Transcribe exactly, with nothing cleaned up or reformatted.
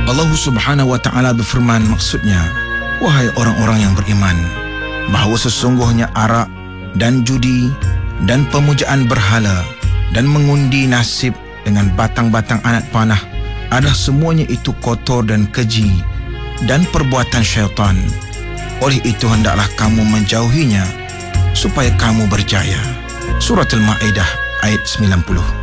Allah Subhanahu wa Ta'ala berfirman, maksudnya, wahai orang-orang yang beriman, bahawa sesungguhnya arak dan judi dan pemujaan berhala dan mengundi nasib dengan batang-batang anak panah adalah semuanya itu kotor dan keji dan perbuatan syaitan. Oleh itu hendaklah kamu menjauhinya supaya kamu berjaya. Surah Al-Ma'idah ayat sembilan puluh.